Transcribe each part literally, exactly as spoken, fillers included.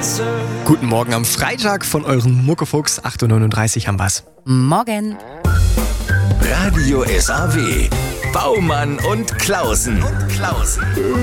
Guten Morgen am Freitag von euren Muckefuchs. acht Uhr neununddreißig haben wir's. Morgen. Radio S A W. Baumann und Klausen. Und Klausen.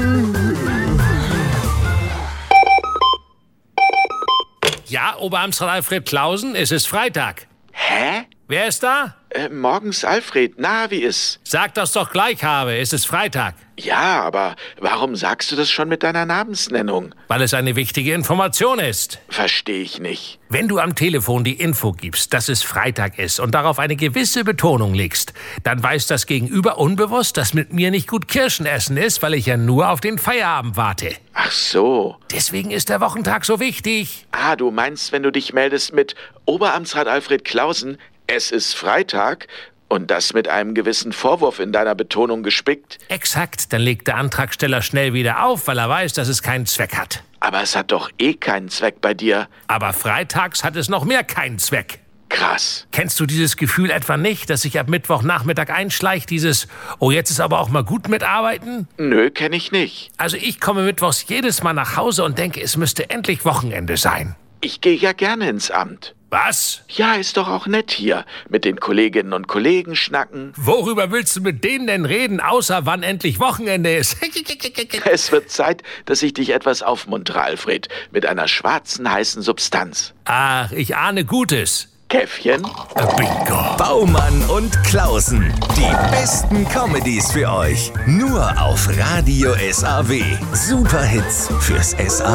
Ja, Oberamtsrat Alfred Klausen, es ist Freitag. Hä? Wer ist da? Äh, morgens Alfred, na, wie ist? Sag das doch gleich, Habe, es ist Freitag. Ja, aber warum sagst du das schon mit deiner Namensnennung? Weil es eine wichtige Information ist. Verstehe ich nicht. Wenn du am Telefon die Info gibst, dass es Freitag ist und darauf eine gewisse Betonung legst, dann weiß das Gegenüber unbewusst, dass mit mir nicht gut Kirschen essen ist, weil ich ja nur auf den Feierabend warte. Ach so. Deswegen ist der Wochentag so wichtig. Ah, du meinst, wenn du dich meldest mit Oberamtsrat Alfred Klausen, es ist Freitag und das mit einem gewissen Vorwurf in deiner Betonung gespickt? Exakt, dann legt der Antragsteller schnell wieder auf, weil er weiß, dass es keinen Zweck hat. Aber es hat doch eh keinen Zweck bei dir. Aber freitags hat es noch mehr keinen Zweck. Krass. Kennst du dieses Gefühl etwa nicht, dass sich ab Mittwochnachmittag einschleicht, dieses "Oh, jetzt ist aber auch mal gut mitarbeiten"? Nö, kenn ich nicht. Also ich komme mittwochs jedes Mal nach Hause und denke, es müsste endlich Wochenende sein. Ich gehe ja gerne ins Amt. Was? Ja, ist doch auch nett hier. Mit den Kolleginnen und Kollegen schnacken. Worüber willst du mit denen denn reden, außer wann endlich Wochenende ist? Es wird Zeit, dass ich dich etwas aufmuntere, Alfred. Mit einer schwarzen, heißen Substanz. Ach, ich ahne Gutes. Käffchen? Bingo. Baumann und Klausen. Die besten Comedies für euch. Nur auf Radio S A W. Superhits fürs S A W.